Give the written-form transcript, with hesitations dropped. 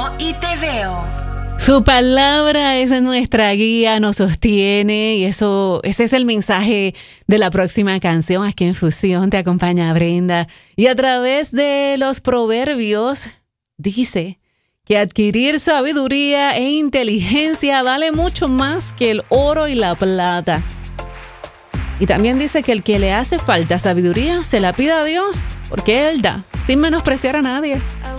y te veo. Su palabra es nuestra guía, nos sostiene y ese es el mensaje de la próxima canción. Aquí en Fusión te acompaña Brenda y a través de los proverbios dice que adquirir sabiduría e inteligencia vale mucho más que el oro y la plata. Y también dice que el que le hace falta sabiduría se la pida a Dios porque Él da, sin menospreciar a nadie.